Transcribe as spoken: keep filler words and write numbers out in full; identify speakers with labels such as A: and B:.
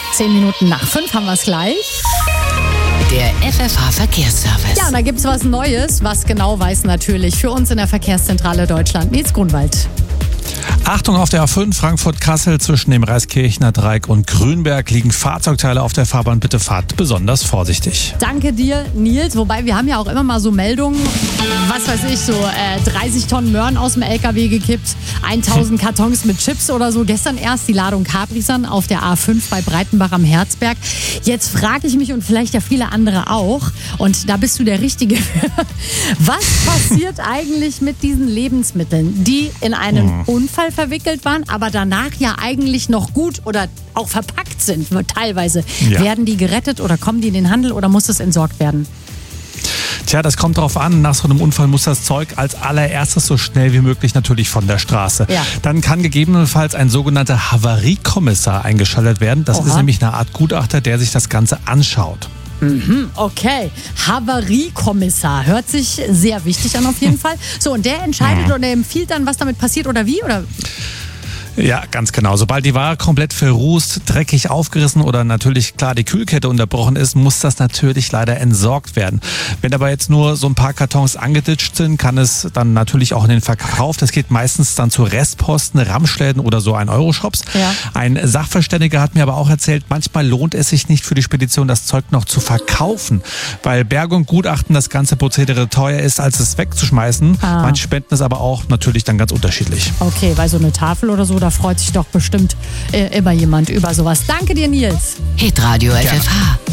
A: Zehn Minuten nach fünf haben wir es gleich.
B: Der F F H-Verkehrsservice.
A: Ja, und da gibt's was Neues. Was genau weiß natürlich für uns in der Verkehrszentrale Deutschland Nils Grunwald.
C: Achtung, auf der A fünf Frankfurt-Kassel zwischen dem Reiskirchner Dreieck und Grünberg liegen Fahrzeugteile auf der Fahrbahn. Bitte fahrt besonders vorsichtig.
A: Danke dir, Nils. Wobei, wir haben ja auch immer mal so Meldungen, was weiß ich, so äh, dreißig Tonnen Möhren aus dem L K W gekippt, tausend Kartons mit Chips oder so. Gestern erst die Ladung Capri-Sun auf der A fünf bei Breitenbach am Herzberg. Jetzt frage ich mich und vielleicht ja viele andere auch, und da bist du der Richtige für. Was passiert eigentlich mit diesen Lebensmitteln, die in einen hm. Unfall verwickelt waren, aber danach ja eigentlich noch gut oder auch verpackt sind, teilweise. Ja. Werden die gerettet oder kommen die in den Handel oder muss es entsorgt werden?
C: Tja, das kommt drauf an. Nach so einem Unfall muss das Zeug als allererstes so schnell wie möglich natürlich von der Straße. Ja. Dann kann gegebenenfalls ein sogenannter Havariekommissar eingeschaltet werden. Das Oha. ist nämlich eine Art Gutachter, der sich das Ganze anschaut.
A: Mhm, okay. Havariekommissar. Hört sich sehr wichtig an auf jeden Fall. So, und der entscheidet mhm. oder empfiehlt dann, was damit passiert oder wie? Oder?
C: Ja, ganz genau. Sobald die Ware komplett verrußt, dreckig aufgerissen oder natürlich klar die Kühlkette unterbrochen ist, muss das natürlich leider entsorgt werden. Wenn aber jetzt nur so ein paar Kartons angeditscht sind, kann es dann natürlich auch in den Verkauf. Das geht meistens dann zu Restposten, Ramschläden oder so ein Euro-Shops. Ja. Ein Sachverständiger hat mir aber auch erzählt, manchmal lohnt es sich nicht für die Spedition, das Zeug noch zu verkaufen, weil Bergung, Gutachten, das ganze Prozedere teuer ist, als es wegzuschmeißen. Ah. Manche spenden es aber auch natürlich dann ganz unterschiedlich.
A: Okay, weil so eine Tafel oder so, da freut sich doch bestimmt äh, immer jemand über sowas. Danke dir, Nils.
B: Hitradio F F H.